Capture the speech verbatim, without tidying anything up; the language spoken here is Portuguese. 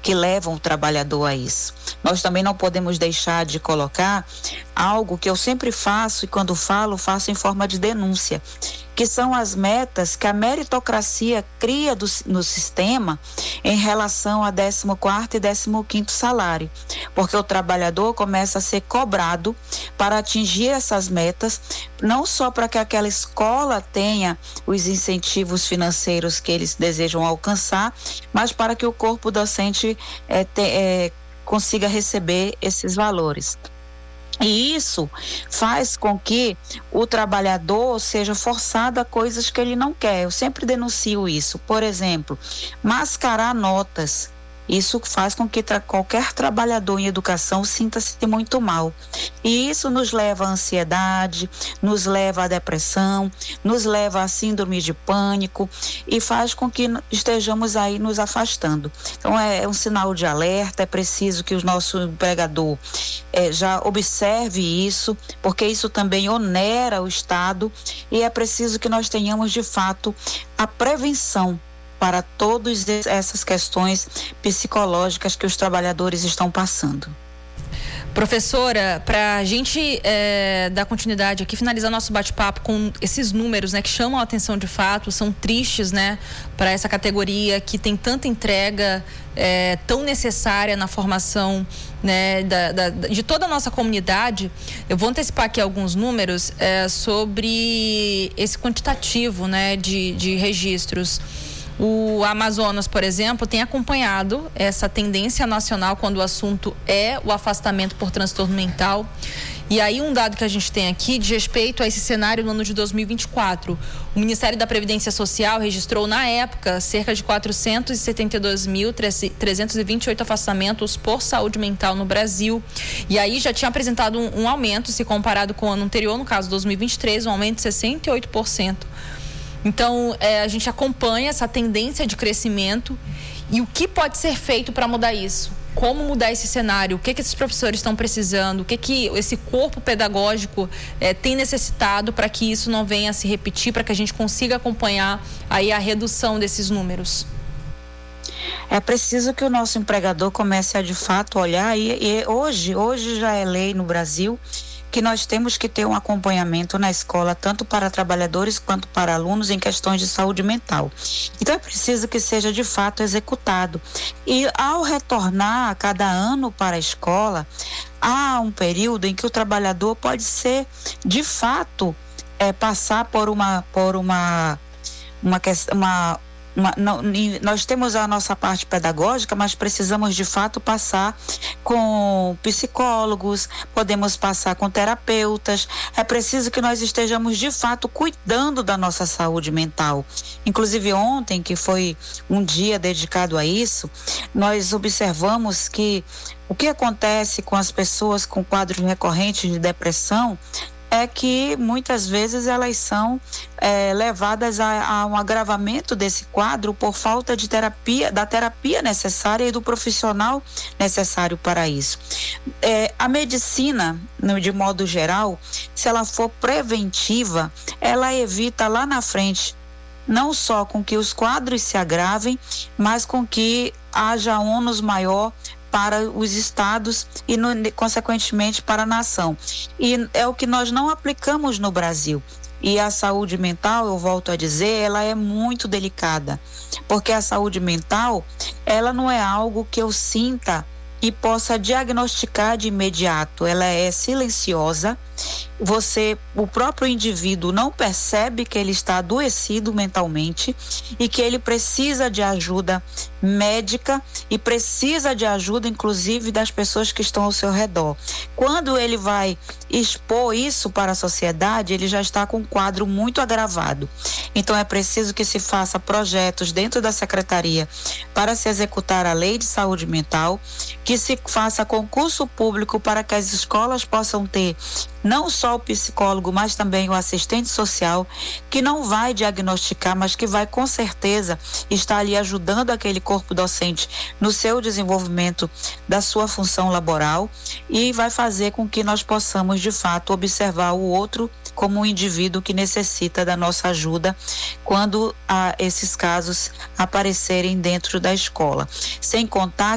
que levam o trabalhador a isso. Nós também não podemos deixar de colocar algo que eu sempre faço, e quando falo, faço em forma de denúncia, que são as metas que a meritocracia cria do, no sistema em relação a décimo quarto e décimo quinto salário, porque o trabalhador começa a ser cobrado para atingir essas metas, não só para que aquela escola tenha os incentivos financeiros que eles desejam alcançar, mas para que o corpo docente é, te, é, consiga receber esses valores. E isso faz com que o trabalhador seja forçado a coisas que ele não quer. Eu sempre denuncio isso. Por exemplo, mascarar notas. Isso faz com que tra- qualquer trabalhador em educação sinta-se muito mal. E isso nos leva à ansiedade, nos leva à depressão, nos leva à síndrome de pânico e faz com que estejamos aí nos afastando. Então é, é um sinal de alerta, é preciso que o nosso empregador é, já observe isso, porque isso também onera o Estado, e é preciso que nós tenhamos de fato a prevenção para todas essas questões psicológicas que os trabalhadores estão passando. Professora, para a gente é, dar continuidade aqui, finalizar nosso bate-papo com esses números, né, que chamam a atenção de fato, são tristes, né, para essa categoria que tem tanta entrega é, tão necessária na formação, né, da, da, de toda a nossa comunidade. Eu vou antecipar aqui alguns números é, sobre esse quantitativo, né, de, de registros. O Amazonas, por exemplo, tem acompanhado essa tendência nacional quando o assunto é o afastamento por transtorno mental. E aí um dado que a gente tem aqui de respeito a esse cenário no ano de dois mil e vinte e quatro. O Ministério da Previdência Social registrou na época cerca de quatrocentos e setenta e dois mil, trezentos e vinte e oito afastamentos por saúde mental no Brasil. E aí já tinha apresentado um, um aumento, se comparado com o ano anterior, no caso dois mil e vinte e três, um aumento de sessenta e oito por cento. Então, é, a gente acompanha essa tendência de crescimento. E o que pode ser feito para mudar isso? Como mudar esse cenário? O que, que esses professores estão precisando? O que, que esse corpo pedagógico é, tem necessitado para que isso não venha a se repetir, para que a gente consiga acompanhar aí a redução desses números? É preciso que o nosso empregador comece a de fato olhar, e, e hoje, hoje já é lei no Brasil que nós temos que ter um acompanhamento na escola, tanto para trabalhadores quanto para alunos, em questões de saúde mental. Então é preciso que seja de fato executado. E ao retornar a cada ano para a escola, há um período em que o trabalhador pode ser, de fato, é, passar por uma, por uma, uma questão, uma Uma, não, nós temos a nossa parte pedagógica, mas precisamos de fato passar com psicólogos, podemos passar com terapeutas. É preciso que nós estejamos de fato cuidando da nossa saúde mental. Inclusive ontem, que foi um dia dedicado a isso, nós observamos que o que acontece com as pessoas com quadros recorrentes de depressão é que muitas vezes elas são é, levadas a, a um agravamento desse quadro por falta de terapia, da terapia necessária e do profissional necessário para isso. É, a medicina, no, de modo geral, se ela for preventiva, ela evita lá na frente não só com que os quadros se agravem, mas com que haja ônus maior para os estados e, no, consequentemente, para a nação. E é o que nós não aplicamos no Brasil. E a saúde mental, eu volto a dizer, ela é muito delicada, porque a saúde mental, ela não é algo que eu sinta e possa diagnosticar de imediato. Ela é silenciosa. Você, o próprio indivíduo não percebe que ele está adoecido mentalmente e que ele precisa de ajuda médica e precisa de ajuda, inclusive, das pessoas que estão ao seu redor. Quando ele vai expor isso para a sociedade, ele já está com um quadro muito agravado. Então é preciso que se faça projetos dentro da secretaria para se executar a lei de saúde mental, que se faça concurso público para que as escolas possam ter não só o psicólogo, mas também o assistente social, que não vai diagnosticar, mas que vai com certeza estar ali ajudando aquele corpo docente no seu desenvolvimento da sua função laboral, e vai fazer com que nós possamos de fato observar o outro como um indivíduo que necessita da nossa ajuda quando ah, esses casos aparecerem dentro da escola. Sem contar